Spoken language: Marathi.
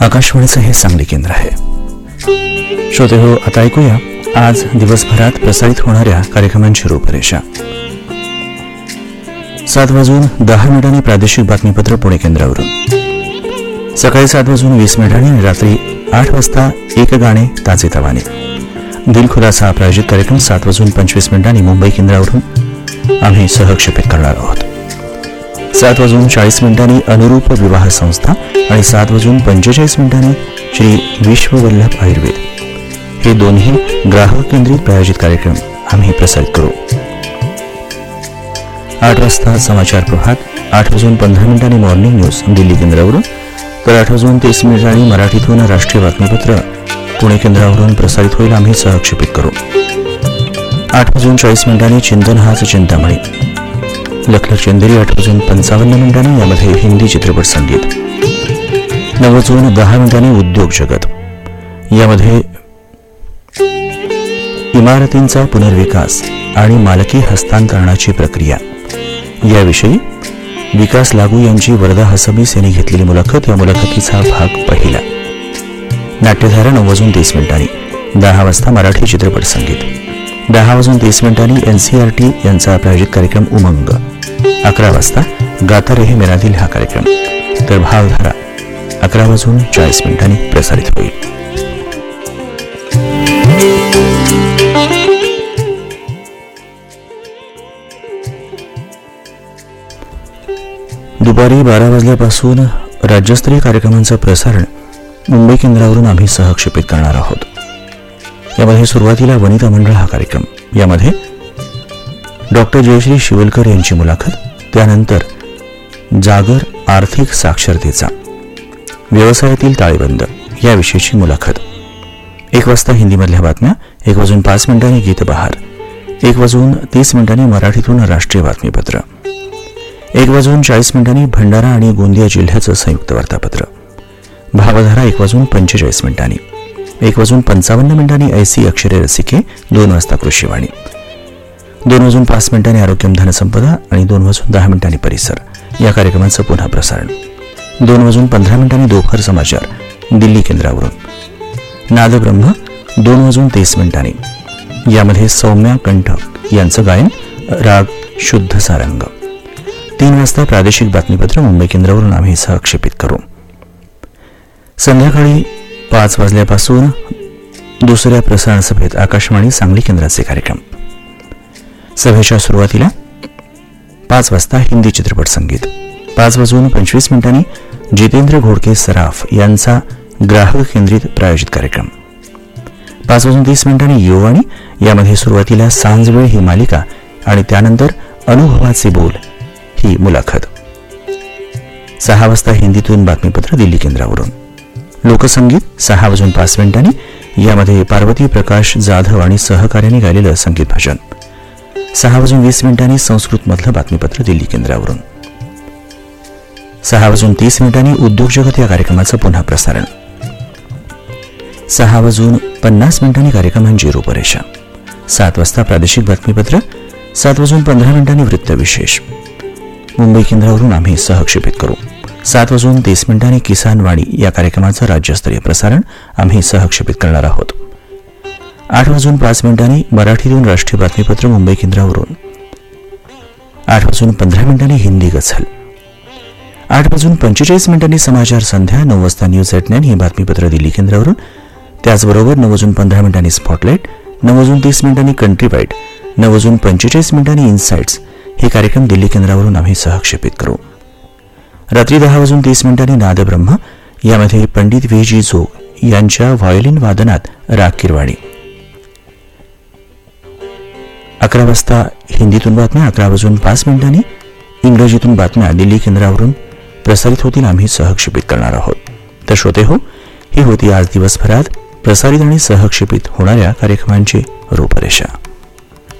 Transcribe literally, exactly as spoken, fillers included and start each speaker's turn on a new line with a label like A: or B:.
A: आकाशवाणीचं हे सांगली केंद्र आहे. श्रोते हो, आता ऐकूया आज दिवसभरात प्रसारित होणाऱ्या कार्यक्रमांची रूपरेषा. सात वाजून दहा मिनिटांनी प्रादेशिक बातमीपत्र पुणे केंद्रावरून, सकाळी सात वाजून वीस मिनिटांनी आणि रात्री आठ वाजता एक गाणे ताजे तवाने. दिलखुलासा हा प्रायोजित कार्यक्रम सात वाजून पंचवीस मिनिटांनी मुंबई केंद्रावरून आम्ही सहक्षेपित करणार आहोत. सात वाजून चाळीस मिनिटांनी अनुरूप विवाह संस्था आणि सात वाजून पंचेचाळीस मिनिटांनी श्री विश्ववल्लभ आयुर्वेद हे दोन्ही ग्राहक केंद्रित प्रायोजित कार्यक्रम आम्ही प्रसारित करू. आठ वाजता समाचार प्रभात, आठ वाजून पंधरा मिनिटांनी मॉर्निंग न्यूज दिल्ली केंद्रावरून, तर आठ वाजून तीस मिनिटांनी मराठीतून राष्ट्रीय बातमीपत्र पुणे केंद्रावरून प्रसारित होईल. आम्ही सहक्षेपित करू. आठ वाजून चाळीस मिनिटांनी चिंतन हाच चिंतामणी, लखलख चंदेरी. आठ वाजून पंचावन्न मिनिटांनी यामध्ये हिंदी चित्रपट संगीत. नऊ वाजून दहा मिनिटांनी उद्योग जगत, यामध्ये इमारतींचा पुनर्विकास आणि मालकी हस्तांतरणाची प्रक्रिया याविषयी विकास लागू यांची वर्धा हसबीस यांनी घेतलेली मुलाखत. या मुलाखतीचा भाग पहिला. नाट्यधारा नऊ वाजून तीस मिनिटांनी. दहा वाजता मराठी चित्रपट संगीत. दहा वाजून तीस मिनिटांनी एनसीआरटी यांचा प्रायोजित कार्यक्रम उमंग. अकरा वाजता गाता रहे मेरा दिल हा कार्यक्रम, तर भावधारा अकरा वाजून चाळीस मिनिटांनी प्रसारित होईल. दुपारी बारा वाजल्यापासून राज्यस्तरीय कार्यक्रमांचं प्रसारण मुंबई केंद्रावरून आम्ही सहक्षेपित करणार आहोत. यामध्ये सुरुवातीला वनिता मंडळ हा कार्यक्रम, यामध्ये डॉक्टर जयश्री शिवलकर यांची मुलाखत. त्यानंतर जागर आर्थिक साक्षरतेचा, व्यवसायातील ताळेबंद याविषयीची मुलाखत. एक वाजता हिंदीमधल्या बातम्या. एक वाजून पाच मिनिटांनी गीतबहार. एक वाजून तीस मिनिटांनी मराठीतून राष्ट्रीय बातमीपत्र. एक वाजून चाळीस मिनिटांनी भंडारा आणि गोंदिया जिल्ह्याचं संयुक्त वार्तापत्र. भावधारा एक वाजून पंचेचाळीस मिनिटांनी. एक वाजून पंचावन्न मिनिटांनी ऐसी अक्षरे रसिके. दोन वाजता कृषीवाणी. दोन वाजून पाच मिनिटांनी आरोग्यम धनसंपदा आणि दोन वाजून दहा मिनिटांनी परिसर या कार्यक्रमाचं पुन्हा प्रसारण. दोन वाजून पंधरा मिनिटांनी दोपहर समाचार दिल्ली केंद्रावरून. नादब्रह्म दोन वाजून तीस मिनिटांनी, यामध्ये सौम्या कंठक यांचं गायन, राग शुद्ध सारंग. तीन वाजता प्रादेशिक बातमीपत्र मुंबई केंद्रावरून आम्ही सहक्षेपित करू. संध्याकाळी पाच वाजल्यापासून दुसऱ्या प्रसारण सभेत आकाशवाणी सांगली केंद्राचे कार्यक्रम. सभेच्या सुरुवातीला पाच वाजता हिंदी चित्रपट संगीत. पाच वाजून पंचवीस मिनिटांनी जितेंद्र घोडके सराफ यांचा ग्राहक केंद्रित प्रायोजित कार्यक्रम. पाच वाजून तीस मिनिटांनी युवाणी, यामध्ये सुरुवातीला सांजवेळ ही मालिका आणि त्यानंतर अनुभवाचे बोल ही मुलाखत. सहा वाजता हिंदीतून बातमीपत्र दिल्ली केंद्रावरून. लोकसंगीत सहा वाजून पाच मिनिटांनी, यामध्ये पार्वती प्रकाश जाधव आणि सहकार्याने गायलेलं संगीत भजन. सहा वाजून वीस मिनिटांनी संस्कृतमधलं बातमीपत्र दिल्ली केंद्रावरून. सहा वाजून तीस मिनिटांनी उद्योग जगत या कार्यक्रमाचं पुन्हा प्रसारण. सहा वाजून पन्नास मिनिटांनी कार्यक्रमांची रूपरेषा. सात वाजता प्रादेशिक बातमीपत्र. सात वाजून पंधरा मिनिटांनी वृत्तविशेष मुंबई केंद्रावरून आम्ही सहक्षेपित करू. सात वाजून तीस मिनिटांनी किसान वाणी या कार्यक्रमाचं राज्यस्तरीय प्रसारण आम्ही सहक्षेपित करणार आहोत. आठ वाजून पाच मिनिटांनी मराठीतून राष्ट्रीय बातमीपत्र मुंबई केंद्रावरून. आठ वाजून पंधरा मिनिटांनी हिंदी गझल. आठ वाजून पंचेचाळीस मिनिटांनी समाचार संध्या. नऊ वाजता न्यूज एट नाईन ही बातमीपत्र दिल्ली केंद्रावरून. त्याचबरोबर नऊ वाजून पंधरा मिनिटांनी स्पॉटलाईट. नऊ वाजून तीस मिनिटांनी कंट्री बाईट. नऊ वाजून पंचेचाळीस मिनिटांनी इन्साइट्स हे कार्यक्रम दिल्ली केंद्रावरून आम्ही सहक्षेपित करू. रात्री दहा वाजून तीस मिनिटांनी नादब्रह्म, यामध्ये पंडित व्ही जी जोग यांच्या व्हायोलिन वादनात राग किरवाणी. अकरा वाजता हिंदीतून बातम्या. अकरा वाजून पाच मिनिटांनी इंग्रजीतून बातम्या दिल्ली केंद्रावरून प्रसारित होतील. आम्ही सहक्षेपित करणार आहोत. तर श्रोते हो, ही होती आज दिवसभरात प्रसारित आणि सहक्षेपित होणाऱ्या कार्यक्रमांची रूपरेषा.